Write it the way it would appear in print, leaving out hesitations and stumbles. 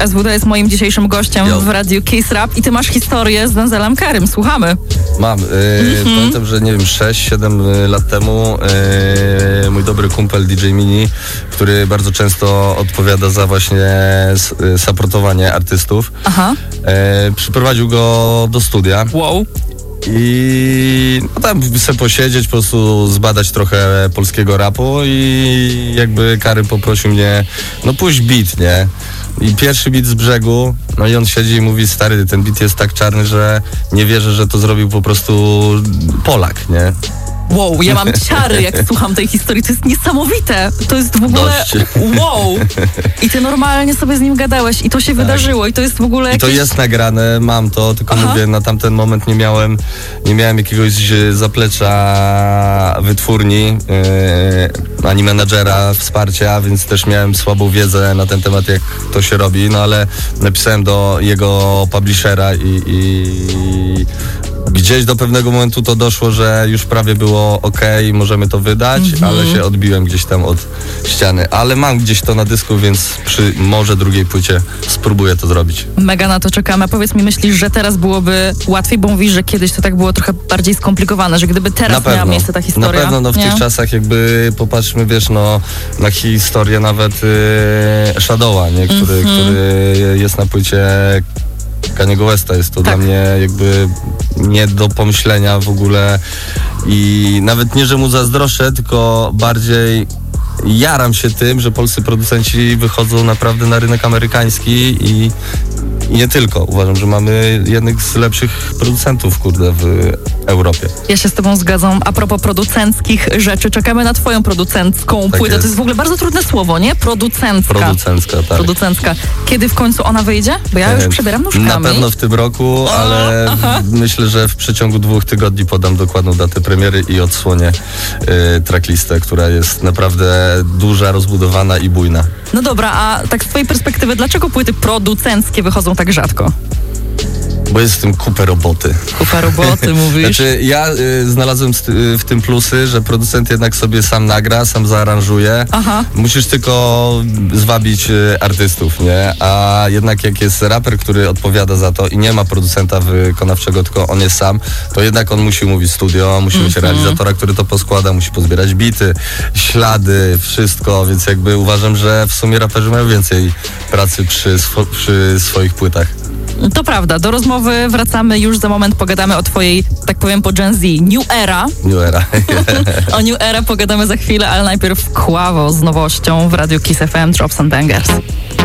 SWD jest moim dzisiejszym gościem w Radiu Kiss Rap i ty masz historię z Denzelem Currym. Słuchamy. Mam. Pamiętam, że nie wiem, 6-7 lat temu mój dobry kumpel DJ Mini, który bardzo często odpowiada za właśnie supportowanie artystów, przyprowadził go do studia. Wow. I no tam sobie posiedzieć, po prostu zbadać trochę polskiego rapu i jakby Curry poprosił mnie, no puść beat, nie? I pierwszy beat z brzegu, no i on siedzi i mówi, stary, ten beat jest tak czarny, że nie wierzę, że to zrobił po prostu Polak, nie? Wow, ja mam ciary, jak słucham tej historii. To jest niesamowite. To jest w ogóle... Wow. I ty normalnie sobie z nim gadałeś i to się wydarzyło i to jest w ogóle jakieś... I to jest nagrane, mam to, tylko mówię, na tamten moment nie miałem jakiegoś zaplecza wytwórni, ani menadżera, wsparcia, więc też miałem słabą wiedzę na ten temat, jak to się robi, no ale napisałem do jego publishera i gdzieś do pewnego momentu to doszło, że już prawie było okej, możemy to wydać, ale się odbiłem gdzieś tam od ściany. Ale mam gdzieś to na dysku, więc przy może drugiej płycie spróbuję to zrobić. Mega na to czekamy. A powiedz mi, myślisz, że teraz byłoby łatwiej, bo mówisz, że kiedyś to tak było trochę bardziej skomplikowane, że gdyby teraz miała miejsce ta historia... Na pewno, no w tych czasach jakby popatrzmy, wiesz, no na historię nawet Shadowa, nie? Który jest na płycie Kaniego Westa. Jest to dla mnie jakby nie do pomyślenia w ogóle i nawet nie, że mu zazdroszczę, tylko bardziej jaram się tym, że polscy producenci wychodzą naprawdę na rynek amerykański i nie tylko. Uważam, że mamy jednych z lepszych producentów, kurde, w Europie. Ja się z tobą zgadzam. A propos producenckich rzeczy, czekamy na twoją producencką płytę. To jest w ogóle bardzo trudne słowo, nie? Producencka. Producencka, tak. Producencka. Kiedy w końcu ona wyjdzie? Bo ja już przebieram nóżkami. Na pewno w tym roku, ale myślę, że w przeciągu 2 tygodni podam dokładną datę premiery i odsłonię tracklistę, która jest naprawdę duża, rozbudowana i bujna. No dobra, a tak z twojej perspektywy, dlaczego płyty producenckie wychodzą tak rzadko? Bo jest w tym kupę roboty. Kupa roboty, mówisz? Znaczy, ja znalazłem w tym plusy, że producent jednak sobie sam nagra, sam zaaranżuje. Musisz tylko zwabić artystów, nie? A jednak jak jest raper, który odpowiada za to i nie ma producenta wykonawczego, tylko on jest sam, to jednak on musi umówić studio, musi mieć realizatora, który to poskłada, musi pozbierać bity, ślady, wszystko, więc jakby uważam, że w sumie raperzy mają więcej pracy przy swoich płytach. To prawda. Do rozmowy wracamy już za moment. Pogadamy o twojej, tak powiem po Gen Z, New Era. New Era. O New Era pogadamy za chwilę, ale najpierw Quavo z nowością w Radiu Kiss FM, Drops and Bangers.